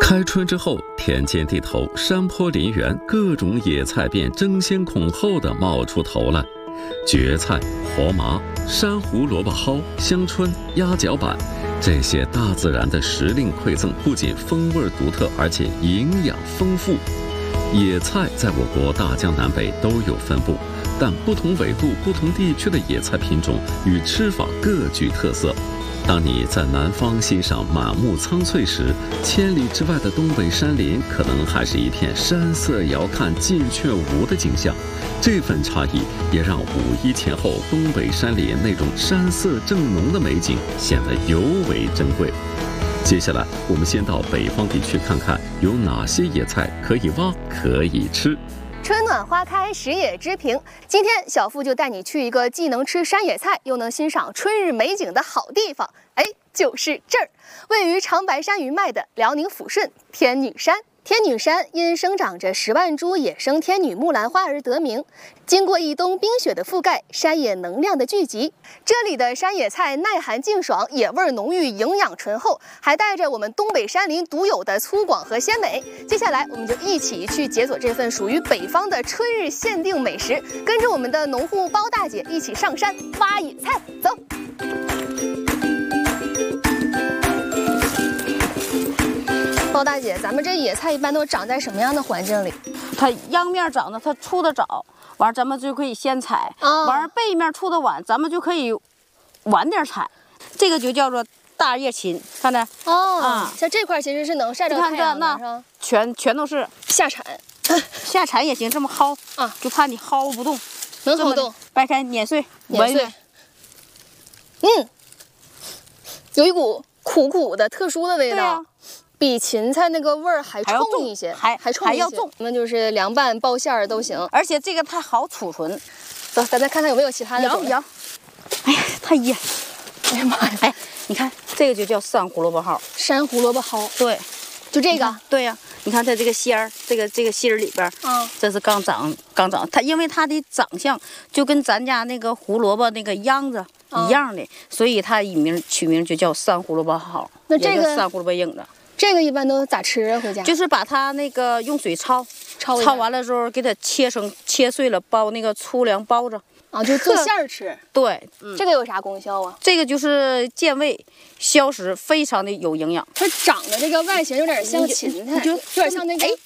开春之后，田间地头、山坡林园，各种野菜便争先恐后地冒出头来。蕨菜、黄麻、山胡萝卜蒿、香椿、鸭脚板，这些大自然的时令馈赠，不仅风味独特，而且营养丰富。野菜在我国大江南北都有分布，但不同纬度、不同地区的野菜品种与吃法各具特色。当你在南方欣赏满目苍翠时，千里之外的东北山林可能还是一片山色遥看近却无的景象。这份差异也让5·1前后东北山林那种山色正浓的美景显得尤为珍贵。接下来，我们先到北方地区看看有哪些野菜可以挖、可以吃。 春暖花开，食野之苹。今天小付就带你去一个既能吃山野菜，又能欣赏春日美景的好地方。就是这儿，位于长白山余脉的辽宁抚顺天女山。天女山因生长着10万株野生天女木兰花而得名。经过一冬冰雪的覆盖，山野能量的聚集。这里的山野菜耐寒劲爽，野味浓郁，营养醇厚，还带着我们东北山林独有的粗犷和鲜美。接下来，我们就一起去解锁这份属于北方的春日限定美食，跟着我们的农户包大姐一起上山挖野菜，走。包大姐，咱们这野菜一般都长在什么样的环境里？ 它秧面长得它出得早，完咱们就可以先采；完背面出得晚，咱们就可以晚点采。这个就叫做大叶芹，看着像这块其实是能晒着太阳的， 那全都是夏产， 夏产也行，这么薅就怕你薅不动， 能薅动， 掰开碾碎， 碾碎。有一股苦苦的特殊的味道。比芹菜那个味儿还冲一些，还冲一些，还要重。那就是凉拌、包馅儿都行。 而且这个它好储存。 走，咱再看看有没有其他的。 有。哎呀，太热！ 哎呀妈呀！ 哎，你看这个就叫山胡萝卜蒿。 山胡萝卜蒿。 对， 就这个。 对呀，你看它这个芯儿，这个芯儿里边，这是刚长。它因为它的长相就跟咱家那个胡萝卜那个秧子一样的，所以它取名就叫山胡萝卜蒿。 那这个山胡萝卜影子。 这个一般都咋吃啊？回家就是把它那个用水焯完了之后，给它切碎了，包那个粗粮包着就做馅儿吃。 对， 这个有啥功效啊？ 这个就是健胃消食，非常的有营养。 它长得这个外形有点像芹菜，有点像那个